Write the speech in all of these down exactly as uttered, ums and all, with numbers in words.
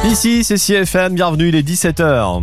Ici, c'est C F M, bienvenue, il est dix-sept heures.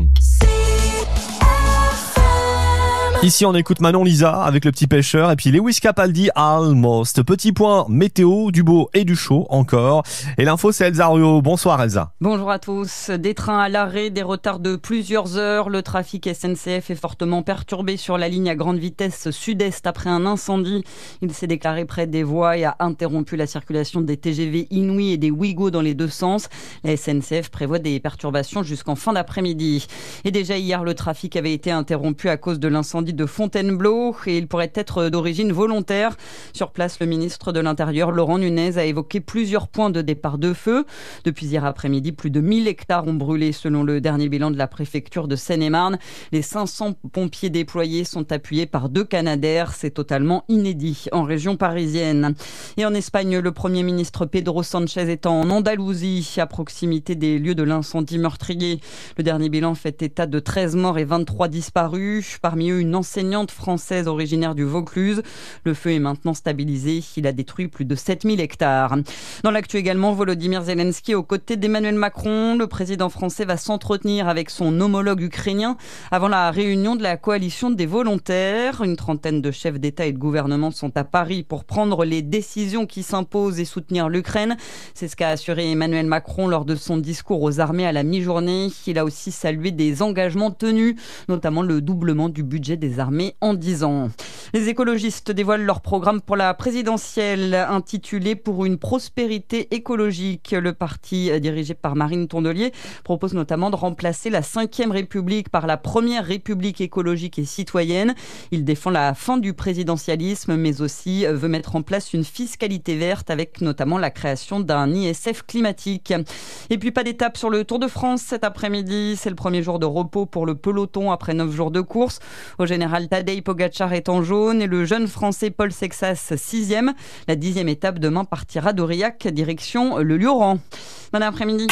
Ici, on écoute Manon Lisa avec le petit pêcheur et puis Lewis Capaldi, Almost. Petit point météo, du beau et du chaud encore. Et l'info, c'est Elsa Ruot. Bonsoir Elsa. Bonjour à tous. Des trains à l'arrêt, des retards de plusieurs heures. Le trafic S N C F est fortement perturbé sur la ligne à grande vitesse sud-est après un incendie. Il s'est déclaré près des voies et a interrompu la circulation des T G V Inouï et des Ouigo dans les deux sens. La S N C F prévoit des perturbations jusqu'en fin d'après-midi. Et déjà hier, le trafic avait été interrompu à cause de l'incendie de Fontainebleau et il pourrait être d'origine volontaire. Sur place, le ministre de l'Intérieur, Laurent Nunez, a évoqué plusieurs points de départ de feu. Depuis hier après-midi, plus de mille hectares ont brûlé selon le dernier bilan de la préfecture de Seine-et-Marne. Les cinq cents pompiers déployés sont appuyés par deux Canadair. C'est totalement inédit en région parisienne. Et en Espagne, le Premier ministre Pedro Sánchez est en Andalousie, à proximité des lieux de l'incendie meurtrier. Le dernier bilan fait état de treize morts et vingt-trois disparus. Parmi eux, une enseignante française originaire du Vaucluse. Le feu est maintenant stabilisé. Il a détruit plus de sept mille hectares. Dans l'actu également, Volodymyr Zelensky aux côtés d'Emmanuel Macron. Le président français va s'entretenir avec son homologue ukrainien avant la réunion de la coalition des volontaires. Une trentaine de chefs d'État et de gouvernement sont à Paris pour prendre les décisions qui s'imposent et soutenir l'Ukraine. C'est ce qu'a assuré Emmanuel Macron lors de son discours aux armées à la mi-journée. Il a aussi salué des engagements tenus, notamment le doublement du budget des armées en dix ans. Les écologistes dévoilent leur programme pour la présidentielle intitulé « Pour une prospérité écologique ». Le parti dirigé par Marine Tondelier propose notamment de remplacer la cinquième République par la première République écologique et citoyenne. Il défend la fin du présidentialisme mais aussi veut mettre en place une fiscalité verte avec notamment la création d'un I S F climatique. Et puis pas d'étape sur le Tour de France cet après-midi. C'est le premier jour de repos pour le peloton après neuf jours de course. Au général, Tadej Pogacar est en jaune et le jeune français Paul Sexas sixième. La dixième étape demain partira d'Aurillac, direction le Lioran. Bon après-midi.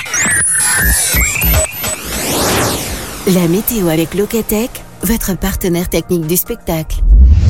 La météo avec Locatech, votre partenaire technique du spectacle.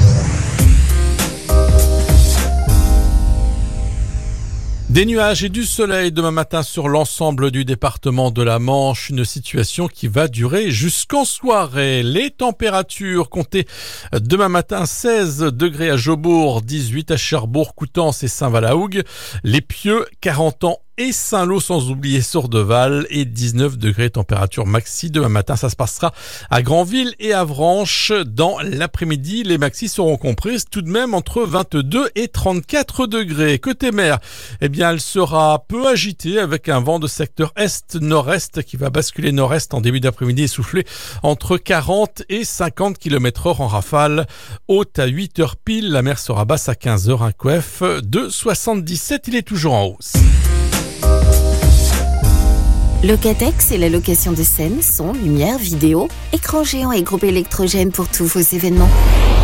Des nuages et du soleil demain matin sur l'ensemble du département de la Manche, une situation qui va durer jusqu'en soirée. Les températures comptées demain matin, seize degrés à Jobourg, dix-huit à Cherbourg, Coutances et Saint-Valahougue, Les Pieux, quarante ans et Saint-Lô, sans oublier Sourdeval, et dix-neuf degrés température maxi. Demain matin, ça se passera à Granville et à Avranches. Dans l'après-midi, les maxis seront comprises tout de même entre vingt-deux et trente-quatre degrés. Côté mer, eh bien, elle sera peu agitée avec un vent de secteur est-nord-est qui va basculer nord-est en début d'après-midi et souffler entre quarante et cinquante kilomètres heure en rafale. Haute à huit heures pile, la mer sera basse à quinze heures, un coef de soixante-dix-sept. Il est toujours en hausse. Locatech, c'est la location de scène, son, lumière, vidéo, écran géant et groupe électrogène pour tous vos événements.